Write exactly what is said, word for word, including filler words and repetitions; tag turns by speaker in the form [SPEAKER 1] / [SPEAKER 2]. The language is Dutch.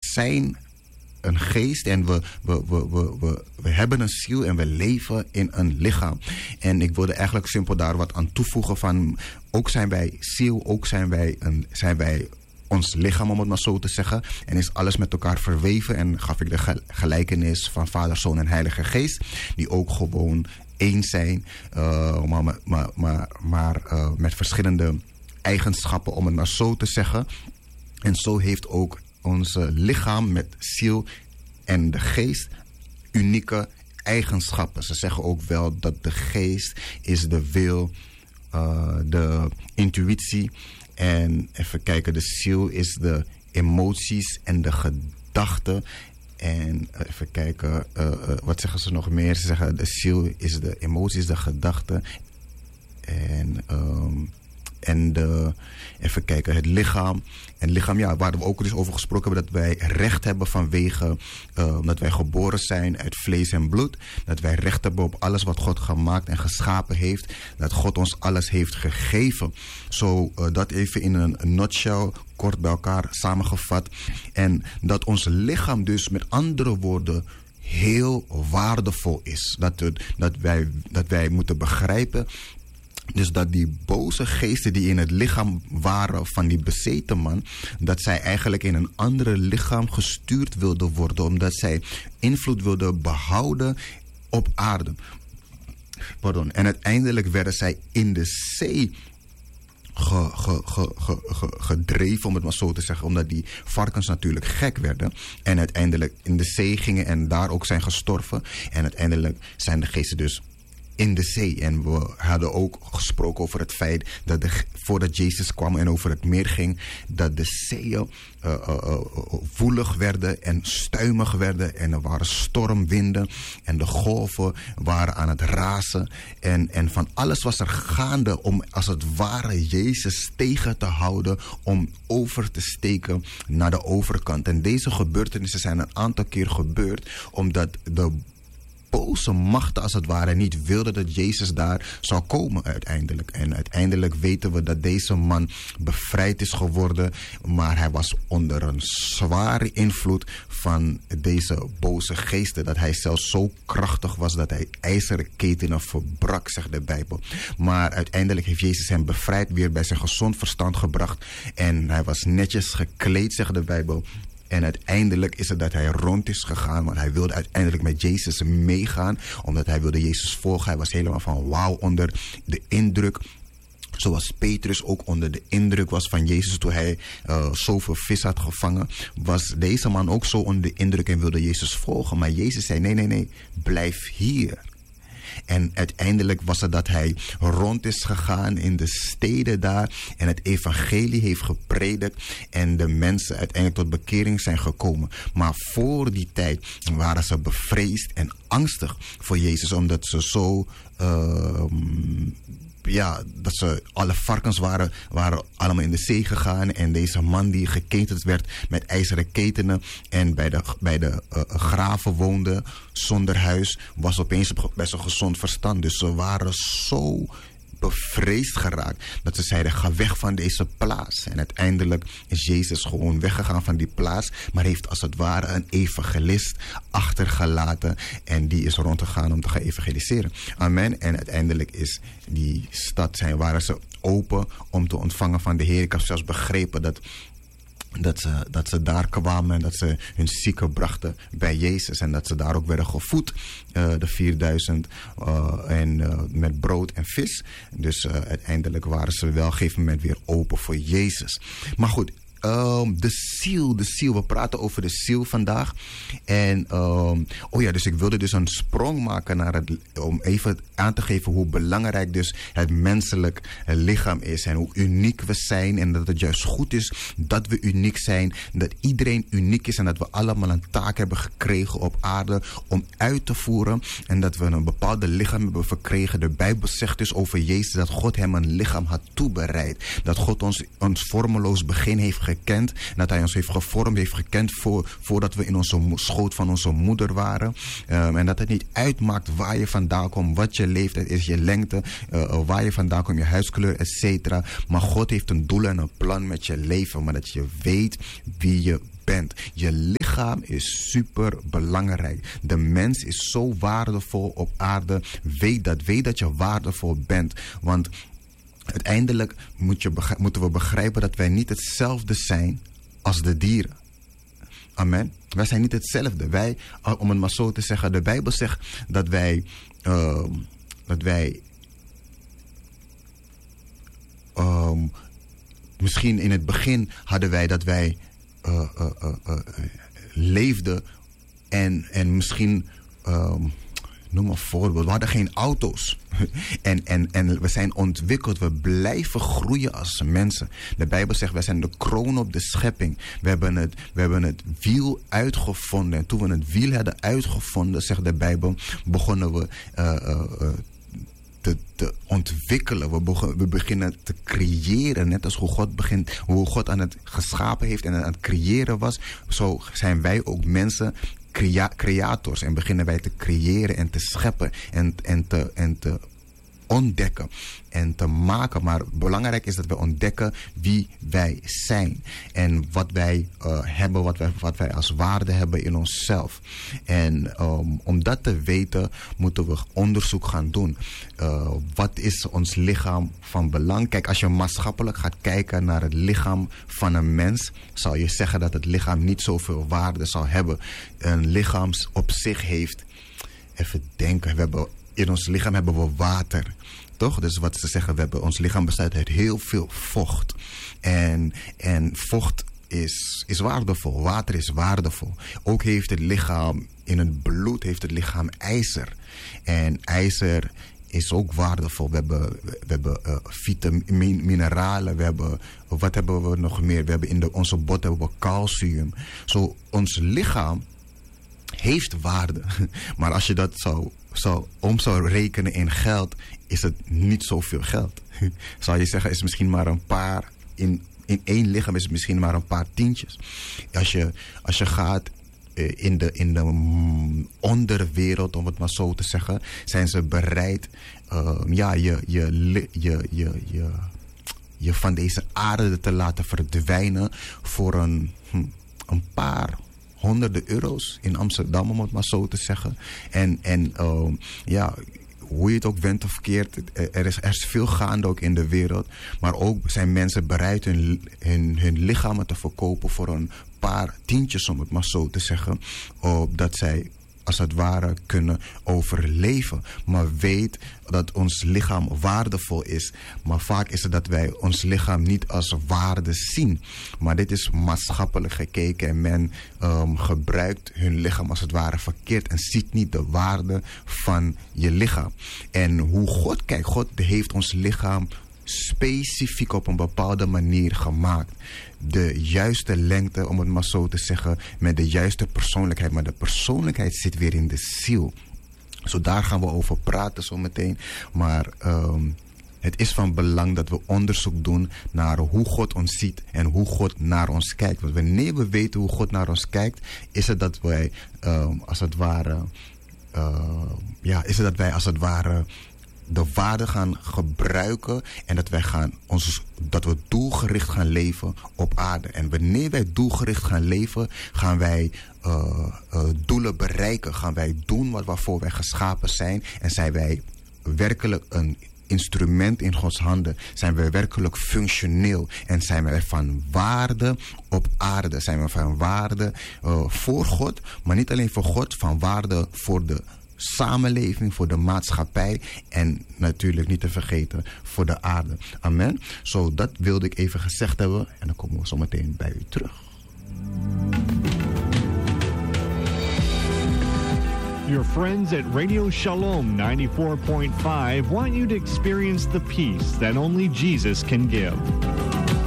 [SPEAKER 1] zijn een geest en we, we, we, we, we, we hebben een ziel en we leven in een lichaam. En ik wilde eigenlijk simpel daar wat aan toevoegen van, ook zijn wij ziel, ook zijn wij, een, zijn wij ons lichaam, om het maar zo te zeggen. En is alles met elkaar verweven. En gaf ik de gelijkenis van Vader, Zoon en Heilige Geest, die ook gewoon één zijn, uh, maar, maar, maar, maar uh, met verschillende eigenschappen, om het maar zo te zeggen. En zo heeft ook ons lichaam met ziel en de geest unieke eigenschappen. Ze zeggen ook wel dat de geest is de wil, uh, de intuïtie. En even kijken, de ziel is de emoties en de gedachten. En even kijken, uh, uh, wat zeggen ze nog meer? Ze zeggen de ziel is de emoties, de gedachten. En, um, en de, even kijken, het lichaam. En het lichaam, ja, waar we ook dus over gesproken hebben, dat wij recht hebben vanwege uh, dat wij geboren zijn uit vlees en bloed. Dat wij recht hebben op alles wat God gemaakt en geschapen heeft. Dat God ons alles heeft gegeven. Zo, uh, dat even in een nutshell, kort bij elkaar samengevat. En dat ons lichaam dus met andere woorden heel waardevol is. Dat, het, dat, wij, dat wij moeten begrijpen. Dus dat die boze geesten die in het lichaam waren van die bezeten man, dat zij eigenlijk in een andere lichaam gestuurd wilden worden, omdat zij invloed wilden behouden op aarde. Pardon. En uiteindelijk werden zij in de zee Ge, ge, ge, ge, ge, gedreven, om het maar zo te zeggen, omdat die varkens natuurlijk gek werden en uiteindelijk in de zee gingen en daar ook zijn gestorven. En uiteindelijk zijn de geesten dus in de zee. En we hadden ook gesproken over het feit dat de, voordat Jezus kwam en over het meer ging, dat de zeeën uh, uh, uh, woelig werden en stuimig werden. En er waren stormwinden en de golven waren aan het razen. En, en van alles was er gaande om als het ware Jezus tegen te houden om over te steken naar de overkant. En deze gebeurtenissen zijn een aantal keer gebeurd omdat de boze machten als het ware niet wilden dat Jezus daar zou komen uiteindelijk. En uiteindelijk weten we dat deze man bevrijd is geworden, maar hij was onder een zware invloed van deze boze geesten, dat hij zelfs zo krachtig was dat hij ijzeren ketenen verbrak, zegt de Bijbel. Maar uiteindelijk heeft Jezus hem bevrijd, weer bij zijn gezond verstand gebracht en hij was netjes gekleed, zegt de Bijbel. En uiteindelijk is het dat hij rond is gegaan, want hij wilde uiteindelijk met Jezus meegaan, omdat hij wilde Jezus volgen. Hij was helemaal van wauw onder de indruk. Zoals Petrus ook onder de indruk was van Jezus toen hij uh, zoveel vis had gevangen, was deze man ook zo onder de indruk en wilde Jezus volgen. Maar Jezus zei nee, nee, nee, blijf hier. En uiteindelijk was het dat hij rond is gegaan in de steden daar en het evangelie heeft gepredikt en de mensen uiteindelijk tot bekering zijn gekomen. Maar voor die tijd waren ze bevreesd en angstig voor Jezus, omdat ze zo Uh, ja, dat ze alle varkens waren, waren allemaal in de zee gegaan. En deze man die geketend werd met ijzeren ketenen en bij de, bij de uh, graven woonde zonder huis, was opeens best een gezond verstand. Dus ze waren zo bevreesd geraakt dat ze zeiden ga weg van deze plaats. En uiteindelijk is Jezus gewoon weggegaan van die plaats, maar heeft als het ware een evangelist achtergelaten en die is rondgegaan om te gaan evangeliseren. Amen. En uiteindelijk is die stad, zijn, waren ze open om te ontvangen van de Heer. Ik heb zelfs begrepen dat Dat ze, dat ze daar kwamen en dat ze hun zieken brachten bij Jezus. En dat ze daar ook werden gevoed, uh, de vierduizend, uh, en, uh, met brood en vis. Dus uh, uiteindelijk waren ze wel op een gegeven moment weer open voor Jezus. Maar goed, Um, de ziel, de ziel. We praten over de ziel vandaag. En, um, oh ja, dus ik wilde dus een sprong maken naar het, om even aan te geven hoe belangrijk dus het menselijk lichaam is. En hoe uniek we zijn. En dat het juist goed is dat we uniek zijn. Dat iedereen uniek is. En dat we allemaal een taak hebben gekregen op aarde om uit te voeren. En dat we een bepaalde lichaam hebben verkregen. De Bijbel zegt dus over Jezus dat God hem een lichaam had toebereid. Dat God ons, ons vormeloos begin heeft gekend. Dat hij ons heeft gevormd, heeft gekend voor, voordat we in onze schoot van onze moeder waren. Um, en dat het niet uitmaakt waar je vandaan komt, wat je leeftijd is, je lengte, uh, waar je vandaan komt, je huidskleur, et cetera. Maar God heeft een doel en een plan met je leven, maar dat je weet wie je bent. Je lichaam lichaam is super belangrijk. De mens is zo waardevol op aarde. Weet dat. Weet dat je waardevol bent. Want uiteindelijk moet je begrijpen, moeten we begrijpen dat wij niet hetzelfde zijn als de dieren. Amen. Wij zijn niet hetzelfde. Wij, om het maar zo te zeggen, de Bijbel zegt dat wij, uh, dat wij um, misschien in het begin hadden wij dat wij uh, uh, uh, uh, leefden en, en misschien, um, noem maar een voorbeeld, we hadden geen auto's. En, en, en we zijn ontwikkeld, we blijven groeien als mensen. De Bijbel zegt, wij zijn de kroon op de schepping. We hebben het, we hebben het wiel uitgevonden. En toen we het wiel hadden uitgevonden, zegt de Bijbel, begonnen we uh, uh, uh, te, te ontwikkelen. We, begon, we beginnen te creëren. Net als hoe God, begint, hoe God aan het geschapen heeft en aan het creëren was. Zo zijn wij ook mensen, crea- creators. En beginnen wij te creëren en te scheppen en, en, te, en te ontdekken en te maken. Maar belangrijk is dat we ontdekken wie wij zijn. En wat wij uh, hebben, wat wij, wat wij als waarde hebben in onszelf. En um, om dat te weten, moeten we onderzoek gaan doen. Uh, wat is ons lichaam van belang? Kijk, als je maatschappelijk gaat kijken naar het lichaam van een mens, zal je zeggen dat het lichaam niet zoveel waarde zal hebben. Een lichaam op zich heeft, even denken, we hebben in ons lichaam hebben we water. Toch? Dus wat ze zeggen, we hebben, ons lichaam bestaat uit heel veel vocht. En, en vocht is, is waardevol. Water is waardevol. Ook heeft het lichaam, in het bloed heeft het lichaam ijzer. En ijzer is ook waardevol. We hebben, we hebben uh, vitamine, mineralen. We hebben, wat hebben we nog meer? We hebben in de, onze bot hebben we calcium. Zo, ons lichaam heeft waarde. Maar als je dat zou, zou, om zou rekenen in geld, is het niet zoveel geld. Zou je zeggen, is het misschien maar een paar, in, in één lichaam is het misschien maar een paar tientjes. Als je, als je gaat uh, in de, in de mm, onderwereld, om het maar zo te zeggen, zijn ze bereid uh, ja, je, je, je, je, je, je, je van deze aarde te laten verdwijnen voor een, hm, een paar honderden euro's in Amsterdam, om het maar zo te zeggen. En, en uh, ja, hoe je het ook went of keert, er is, er is veel gaande ook in de wereld. Maar ook zijn mensen bereid hun, hun, hun lichamen te verkopen voor een paar tientjes, om het maar zo te zeggen. Opdat zij als het ware kunnen overleven. Maar weet dat ons lichaam waardevol is. Maar vaak is het dat wij ons lichaam niet als waarde zien. Maar dit is maatschappelijk gekeken. En men um, gebruikt hun lichaam als het ware verkeerd. En ziet niet de waarde van je lichaam. En hoe God kijkt. God heeft ons lichaam specifiek op een bepaalde manier gemaakt. De juiste lengte, om het maar zo te zeggen, met de juiste persoonlijkheid. Maar de persoonlijkheid zit weer in de ziel. Zo daar gaan we over praten zometeen. Maar um, het is van belang dat we onderzoek doen naar hoe God ons ziet en hoe God naar ons kijkt. Want wanneer we weten hoe God naar ons kijkt, is het dat wij um, als het ware, uh, ja, is het dat wij als het ware de waarde gaan gebruiken en dat wij gaan ons, dat we doelgericht gaan leven op aarde. En wanneer wij doelgericht gaan leven, gaan wij uh, uh, doelen bereiken. Gaan wij doen wat waarvoor wij geschapen zijn. En zijn wij werkelijk een instrument in Gods handen. Zijn wij werkelijk functioneel. En zijn wij van waarde op aarde. Zijn we van waarde uh, voor God. Maar niet alleen voor God, van waarde voor de samenleving, voor de maatschappij en natuurlijk niet te vergeten voor de aarde. Amen. Zo, dat wilde ik even gezegd hebben en dan komen we zo meteen bij u terug.
[SPEAKER 2] Your friends at Radio Shalom ninety-four point five want you to experience the peace that only Jesus can give.